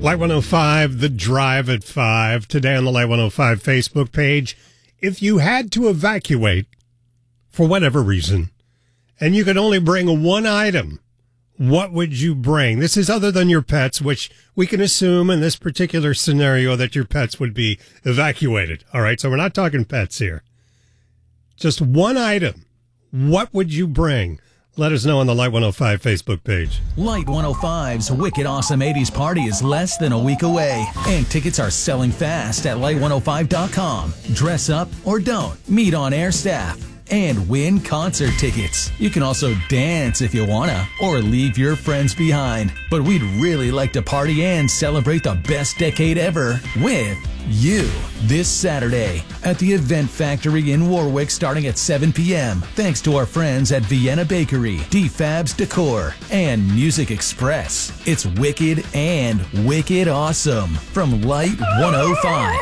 Light 105, The Drive at 5. Today on the Light 105 Facebook page, if you had to evacuate for whatever reason, and you could only bring one item, what would you bring? This is other than your pets, which we can assume in this particular scenario that your pets would be evacuated. All right, so we're not talking pets here. Just one item. What would you bring? Let us know on the Light 105 Facebook page. Light 105's Wicked Awesome 80s Party is less than a week away, and tickets are selling fast at light105.com. Dress up or don't. Meet on-air staff and win concert tickets. You can also dance if you wanna, or leave your friends behind. But we'd really like to party and celebrate the best decade ever with you this Saturday at the Event Factory in Warwick starting at 7 p.m. Thanks to our friends at Vienna Bakery, DFab's Decor, and Music Express. It's wicked and wicked awesome from Light 105.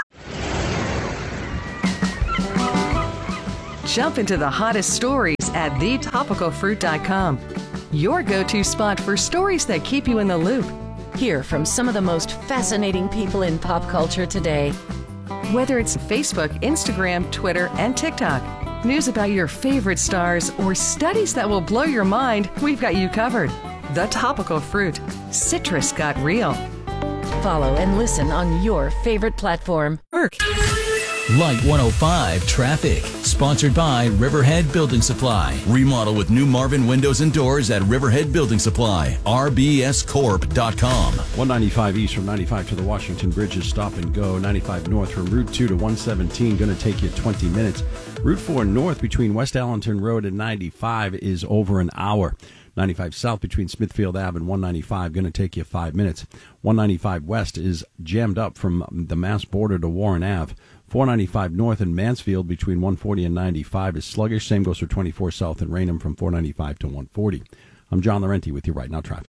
Jump into the hottest stories at thetopicalfruit.com. Your go-to spot for stories that keep you in the loop. Hear from some of the most fascinating people in pop culture today. Whether it's Facebook, Instagram, Twitter, and TikTok, news about your favorite stars, or studies that will blow your mind, we've got you covered. The Topical Fruit. Citrus got real. Follow and listen on your favorite platform. Light 105 Traffic, sponsored by Riverhead Building Supply. Remodel with new Marvin windows and doors at Riverhead Building Supply. rbscorp.com. 195 east from 95 to the Washington Bridge is stop and go. 95 north from Route 2 to 117 going to take you 20 minutes. Route 4 north between West Allenton Road and 95 is over an hour. 95 south between Smithfield Ave and 195 going to take you 5 minutes. 195 west is jammed up from the Mass border to Warren Ave. 495 north in Mansfield between 140 and 95 is sluggish. Same goes for 24 south in Raynham from 495 to 140. I'm John Laurenti with you right now, traffic.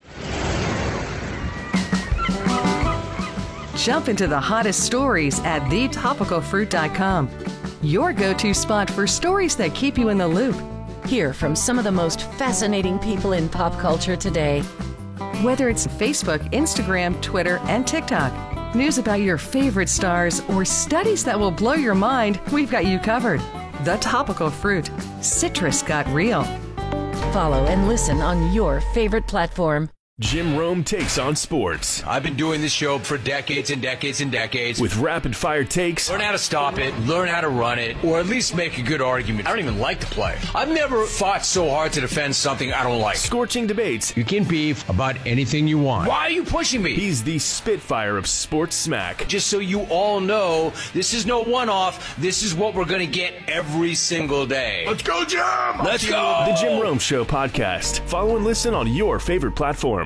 Jump into the hottest stories at thetopicalfruit.com. Your go-to spot for stories that keep you in the loop. Hear from some of the most fascinating people in pop culture today. Whether it's Facebook, Instagram, Twitter, and TikTok, news about your favorite stars, or studies that will blow your mind, we've got you covered. The Topical Fruit. Citrus got real. Follow and listen on your favorite platform. Jim Rome takes on sports. I've been doing this show for decades and decades and decades. With rapid-fire takes. Learn how to stop it, learn how to run it, or at least make a good argument. I don't even like the play. I've never fought so hard to defend something I don't like. Scorching debates. You can beef about anything you want. Why are you pushing me? He's the Spitfire of sports smack. Just so you all know, this is no one-off. This is what we're going to get every single day. Let's go, Jim! Let's go! The Jim Rome Show podcast. Follow and listen on your favorite platform.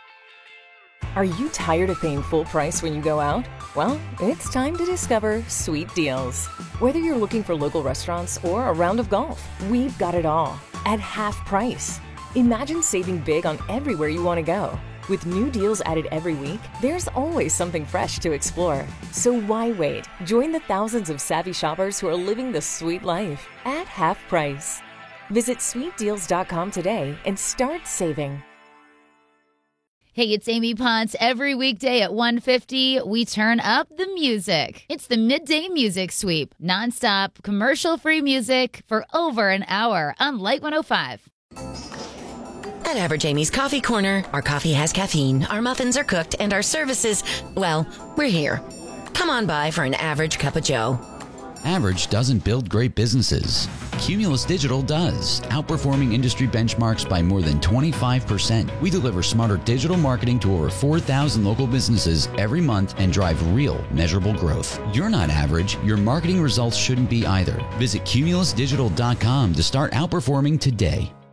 Are you tired of paying full price when you go out? Well, it's time to discover Sweet Deals. Whether you're looking for local restaurants or a round of golf, we've got it all at half price. Imagine saving big on everywhere you want to go. With new deals added every week, there's always something fresh to explore. So why wait? Join the thousands of savvy shoppers who are living the sweet life at half price. Visit sweetdeals.com today and start saving. Hey, it's Amy Ponce. Every weekday at 1:50, we turn up the music. It's the Midday Music Sweep. Nonstop, commercial-free music for over an hour on Light 105. At Average Amy's Coffee Corner, our coffee has caffeine, our muffins are cooked, and our services, well, we're here. Come on by for an average cup of joe. Average doesn't build great businesses. Cumulus Digital does, outperforming industry benchmarks by more than 25%. We deliver smarter digital marketing to over 4,000 local businesses every month and drive real, measurable growth. You're not average. Your marketing results shouldn't be either. Visit cumulusdigital.com to start outperforming today.